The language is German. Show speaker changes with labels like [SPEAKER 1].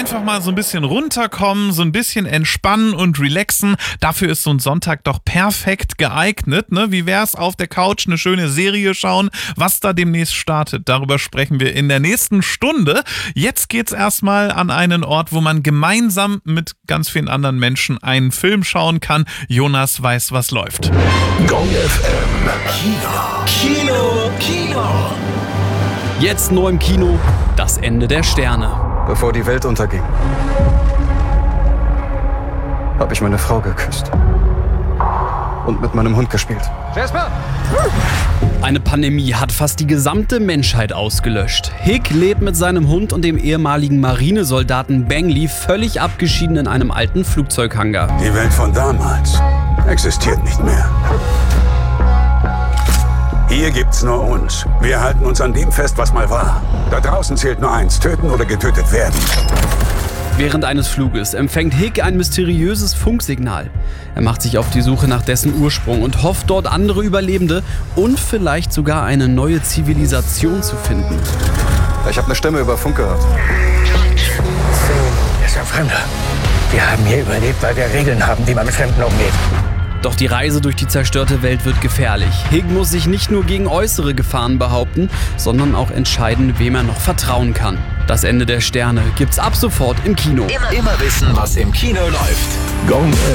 [SPEAKER 1] einfach mal so ein bisschen runterkommen, so ein bisschen entspannen und relaxen. Dafür ist so ein Sonntag doch perfekt geeignet. Ne? Wie wär's, auf der Couch eine schöne Serie schauen, was da demnächst startet? Darüber sprechen wir in der nächsten Stunde. Jetzt geht's erstmal an einen Ort, wo man gemeinsam mit ganz vielen anderen Menschen einen Film schauen kann. Jonas weiß, was läuft.
[SPEAKER 2] GONG FM Kino.
[SPEAKER 3] Jetzt neu im Kino, das Ende der Sterne.
[SPEAKER 4] Bevor die Welt unterging, habe ich meine Frau geküsst und mit meinem Hund gespielt.
[SPEAKER 3] Eine Pandemie hat fast die gesamte Menschheit ausgelöscht. Hick lebt mit seinem Hund und dem ehemaligen Marinesoldaten Bangley völlig abgeschieden in einem alten Flugzeughangar.
[SPEAKER 2] Die Welt von damals existiert nicht mehr. Hier gibt's nur uns. Wir halten uns an dem fest, was mal war. Da draußen zählt nur eins: töten oder getötet werden.
[SPEAKER 3] Während eines Fluges empfängt Hick ein mysteriöses Funksignal. Er macht sich auf die Suche nach dessen Ursprung und hofft, dort andere Überlebende und vielleicht sogar eine neue Zivilisation zu finden.
[SPEAKER 4] Ich habe eine Stimme über Funk gehört.
[SPEAKER 5] Er ist ein Fremder. Wir haben hier überlebt, weil wir Regeln haben, wie man mit Fremden umgeht.
[SPEAKER 3] Doch die Reise durch die zerstörte Welt wird gefährlich. Hick muss sich nicht nur gegen äußere Gefahren behaupten, sondern auch entscheiden, wem er noch vertrauen kann. Das Ende der Sterne gibt's ab sofort im Kino.
[SPEAKER 6] Immer wissen, was im Kino läuft.
[SPEAKER 2] GONG